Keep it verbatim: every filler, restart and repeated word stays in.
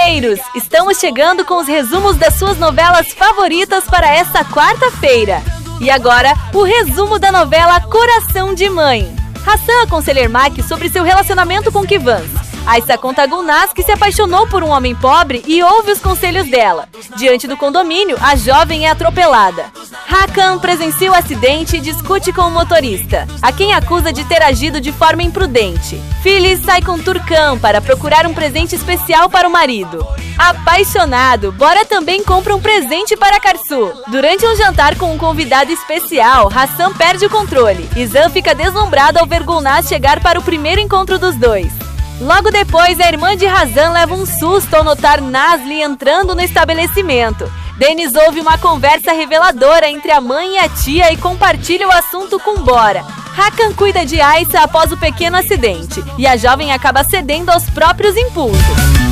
Noveleiros! Estamos chegando com os resumos das suas novelas favoritas para esta quarta-feira. E agora, o resumo da novela Coração de Mãe. Hassan aconselha Ermac sobre seu relacionamento com Kivans. Aissa conta a Gulnaz que se apaixonou por um homem pobre e ouve os conselhos dela. Diante do condomínio, a jovem é atropelada. Hakan presencia o acidente e discute com o motorista, a quem acusa de ter agido de forma imprudente. Phyllis sai com Turcan para procurar um presente especial para o marido. Apaixonado, Bora também compra um presente para Karsu. Durante um jantar com um convidado especial, Hassan perde o controle. Izan fica deslumbrado ao ver Gulnaz chegar para o primeiro encontro dos dois. Logo depois, a irmã de Hazan leva um susto ao notar Nazli entrando no estabelecimento. Deniz ouve uma conversa reveladora entre a mãe e a tia e compartilha o assunto com Bora. Hakan cuida de Aissa após o pequeno acidente, e a jovem acaba cedendo aos próprios impulsos.